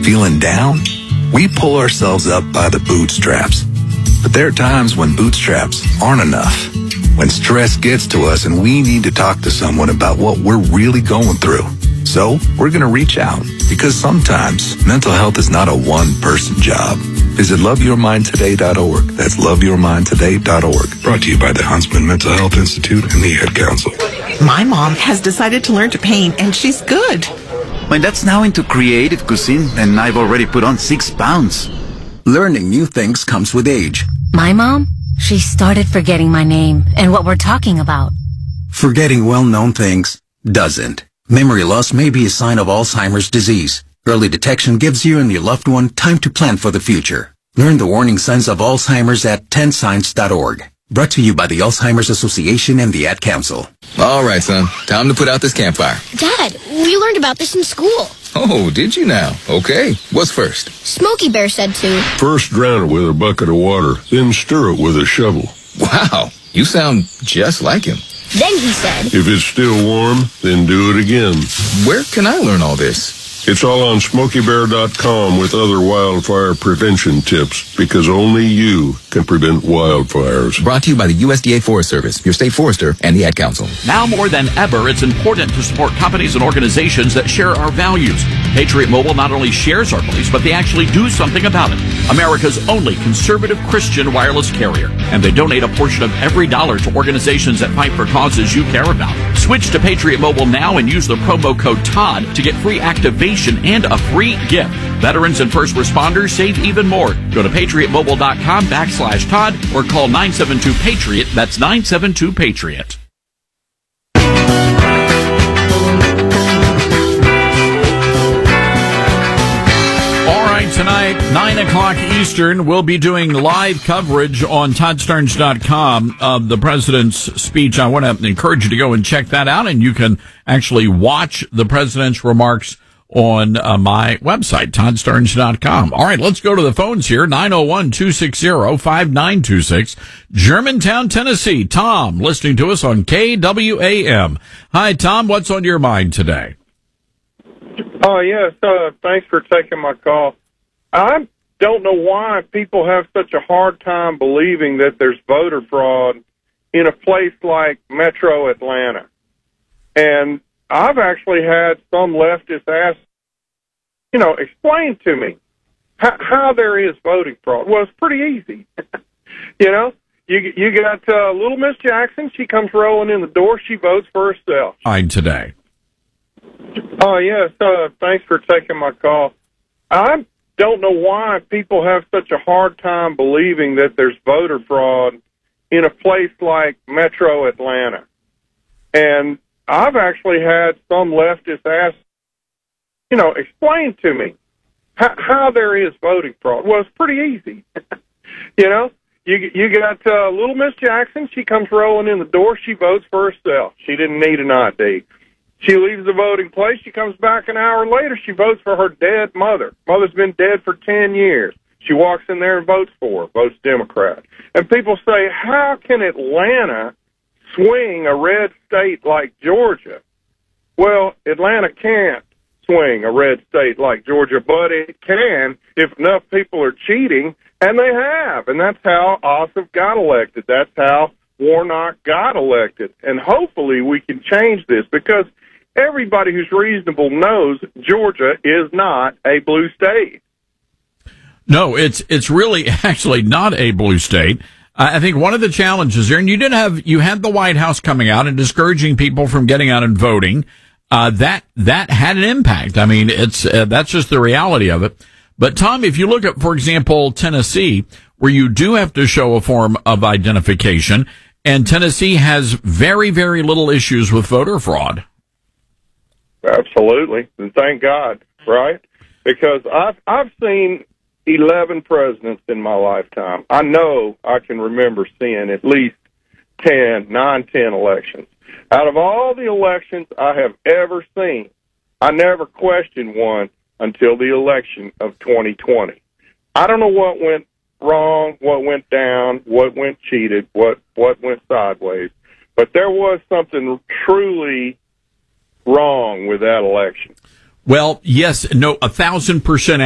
Feeling down? We pull ourselves up by the bootstraps. But there are times when bootstraps aren't enough. When stress gets to us and we need to talk to someone about what we're really going through. So we're going to reach out because sometimes mental health is not a one-person job. Visit loveyourmindtoday.org. That's loveyourmindtoday.org. Brought to you by the Huntsman Mental Health Institute and the Ad Council. My mom has decided to learn to paint, and she's good. My dad's now into creative cuisine, and I've already put on 6 pounds. Learning new things comes with age. My mom, she started forgetting my name and what we're talking about. Forgetting well-known things doesn't. Memory loss may be a sign of Alzheimer's disease. Early detection gives you and your loved one time to plan for the future. Learn the warning signs of Alzheimer's at 10signs.org. Brought to you by the Alzheimer's Association and the Ad Council. All right, son. Time to put out this campfire. Dad, we learned about this in school. Oh, did you now? Okay. What's first? Smokey Bear said to. First drown it with a bucket of water, then stir it with a shovel. Wow. You sound just like him. Then he said. If it's still warm, then do it again. Where can I learn all this? It's all on SmokeyBear.com with other wildfire prevention tips, because only you can prevent wildfires. Brought to you by the USDA Forest Service, your state forester, and the Ad Council. Now more than ever, it's important to support companies and organizations that share our values. Patriot Mobile not only shares our beliefs, but they actually do something about it. America's only conservative Christian wireless carrier. And they donate a portion of every dollar to organizations that fight for causes you care about. Switch to Patriot Mobile now and use the promo code TODD to get free activation and a free gift. Veterans and first responders save even more. Go to patriotmobile.com/Todd or call 972-PATRIOT. That's 972-PATRIOT. All right, tonight, 9 o'clock Eastern, we'll be doing live coverage on ToddStarnes.com of the president's speech. I want to encourage you to go and check that out, and you can actually watch the president's remarks on my website, ToddStarnes.com. All right, let's go to the phones here. 901-260-5926. Germantown, Tennessee. Tom, listening to us on KWAM. Hi, Tom. What's on your mind today? Oh, yes. Thanks for taking my call. I don't know why people have such a hard time believing that there's voter fraud in a place like Metro Atlanta. And I've actually had some leftists ask, explain to me how there is voting fraud. Well, it's pretty easy. You got little Miss Jackson. She comes rolling in the door. She votes for herself. Today. Oh, yes. Thanks for taking my call. I don't know why people have such a hard time believing that there's voter fraud in a place like Metro Atlanta. And I've actually had some leftists ask, explain to me how there is voting fraud. Well, it's pretty easy. You got little Miss Jackson. She comes rolling in the door. She votes for herself. She didn't need an ID. She leaves the voting place. She comes back an hour later. She votes for her dead mother. Mother's been dead for 10 years. She walks in there and votes for her, votes Democrat. And people say, how can Atlanta swing a red state like Georgia? Well, Atlanta can't swing a red state like Georgia, but it can if enough people are cheating, and they have. And that's how Ossoff got elected. That's how Warnock got elected. And hopefully we can change this, because everybody who's reasonable knows Georgia is not a blue state. No, it's really actually not a blue state. I think one of the challenges there, and you had the White House coming out and discouraging people from getting out and voting. That had an impact. I mean, that's just the reality of it. But Tom, if you look at, for example, Tennessee, where you do have to show a form of identification, and Tennessee has very, very little issues with voter fraud. Absolutely, and thank God, right? Because I've seen 11 presidents in my lifetime. I know I can remember seeing at least 10 elections. Out of all the elections I have ever seen, I never questioned one until the election of 2020. I don't know what went wrong, what went down, what went cheated, what went sideways, but there was something truly wrong with that election. Well, yes, no, 1,000%